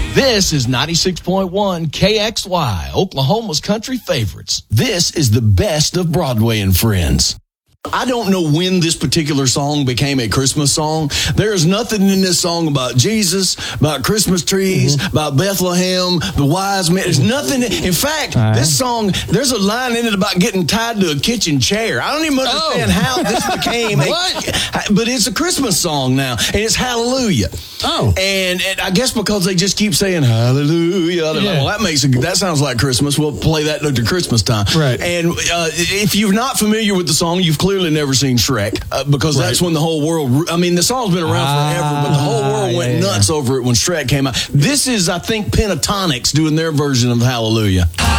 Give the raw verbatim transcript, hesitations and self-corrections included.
This is ninety-six point one K X Y, Oklahoma's country favorites. This is the best of Broadway and Friends. I don't know when this particular song became a Christmas song. There is nothing in this song about Jesus, about Christmas trees, mm-hmm. about Bethlehem, the wise men. There's nothing. In fact, right. this song, there's a line in it about getting tied to a kitchen chair. I don't even understand oh. how this became a, but it's a Christmas song now, and it's Hallelujah. Oh. And, and I guess because they just keep saying Hallelujah, yeah. like, well, that makes a, that sounds like Christmas. We'll play that at Christmas time. Right. And uh, if you're not familiar with the song, you've clearly never seen Shrek, uh, because right. that's when the whole world, I mean, the song's been around ah, forever, but the whole world went yeah, nuts yeah. over it when Shrek came out. This is, I think, Pentatonics doing their version of Hallelujah.